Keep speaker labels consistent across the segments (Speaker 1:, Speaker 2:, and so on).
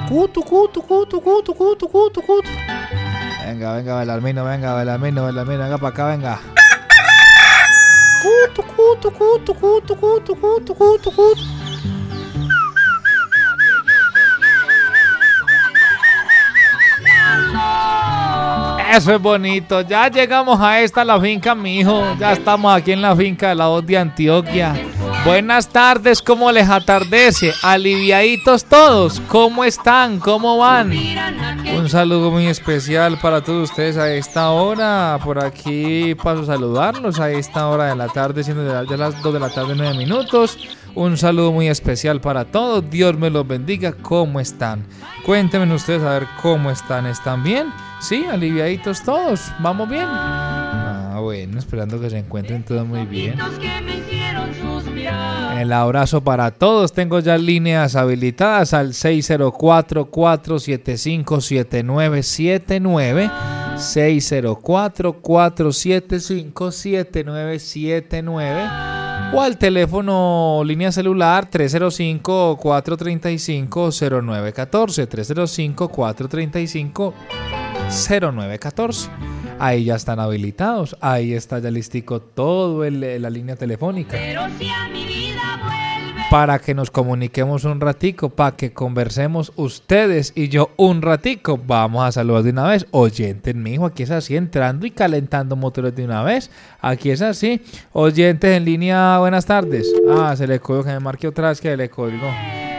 Speaker 1: Tucu, tucu, tucu, tucu, tucu, tucu. Venga, Belarmino, venga para acá, venga. Tucu, tucu, tucu, tucu, tucu, tucu, tucu. Eso es bonito. Ya llegamos a la finca, mijo. Ya estamos aquí en la finca de la voz de Antioquia. Buenas tardes, ¿cómo les atardece? Aliviaditos todos, ¿cómo están? ¿Cómo van? Un saludo muy especial para todos ustedes a esta hora. Por aquí paso a saludarlos a esta hora de la tarde, siendo de las 2 de la tarde, 9 minutos. Un saludo muy especial para todos. Dios me los bendiga. ¿Cómo están? Cuéntenme ustedes a ver cómo están. ¿Están bien? Sí, aliviaditos todos. ¿Vamos bien? Ah, bueno, esperando que se encuentren todos muy bien. El abrazo para todos. Tengo ya líneas habilitadas al 604-475-7979. 604-475-7979. O al teléfono línea celular 305-435-0914. 305-435-0914. Ahí ya están habilitados. Ahí está ya listico todo la línea telefónica. Para que nos comuniquemos un ratico, para que conversemos ustedes y yo un ratico. Vamos a saludar de una vez. Oyentes, mijo, aquí es así, entrando y calentando motores de una vez. Aquí es así. Oyentes en línea, buenas tardes. Se le colgó, que me marque otra vez que le colgó.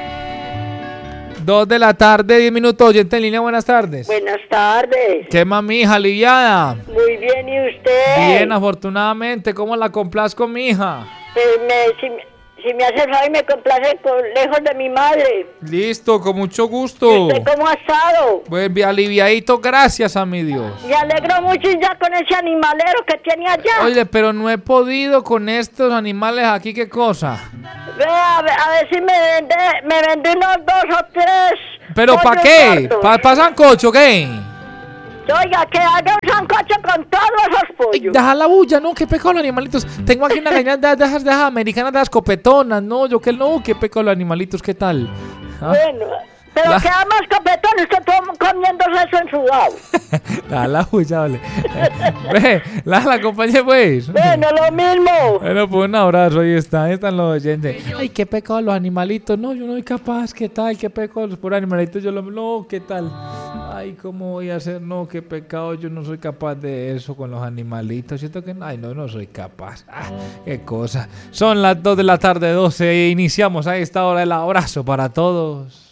Speaker 1: 2 de la tarde, 10 minutos. Oyente en línea, buenas tardes.
Speaker 2: Buenas tardes.
Speaker 1: ¿Qué mamija, aliviada?
Speaker 2: Muy bien, ¿y usted?
Speaker 1: Bien, afortunadamente. ¿Cómo la complazco, mija?
Speaker 2: Si me hace favor y me complace lejos de mi madre.
Speaker 1: Listo, con mucho gusto.
Speaker 2: ¿Y usted cómo ha estado?
Speaker 1: Pues aliviadito, gracias a mi Dios.
Speaker 2: Me alegro mucho ya con ese animalero que tiene allá.
Speaker 1: Oye, pero no he podido con estos animales aquí, ¿qué cosa?
Speaker 2: Vea, a ver si me vende unos 2 o 3.
Speaker 1: ¿Pero para qué? ¿Para sancocho qué?
Speaker 2: Oiga, que haga un sancocho con todos esos pollos.
Speaker 1: Deja la bulla, no, qué pecado los animalitos. Tengo aquí una gallina de esas americanas de las copetonas, no, yo que no, qué pecado los animalitos, ¿qué tal?
Speaker 2: Bueno, pero queda más copetón, usted comiéndose eso en sudado.
Speaker 1: Deja la bulla, vale. Ve, la acompañé pues.
Speaker 2: Bueno, lo mismo.
Speaker 1: Bueno, pues un abrazo, ahí están los oyentes. Ay, qué pecado los animalitos, no, yo no soy capaz, ¿qué tal? Qué pecado los puros animalitos, no, ¿qué tal? Ay, ¿cómo voy a hacer? No, qué pecado, yo no soy capaz de eso con los animalitos. Siento que, no soy capaz. Qué cosa. Son las 2 de la tarde, 12, e iniciamos a esta hora el abrazo para todos.